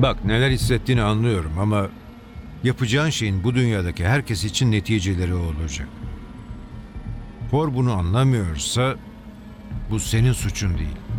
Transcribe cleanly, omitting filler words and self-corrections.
Bak neler hissettiğini anlıyorum ama yapacağın şeyin bu dünyadaki herkes için neticeleri olacak. For bunu anlamıyorsa bu senin suçun değil.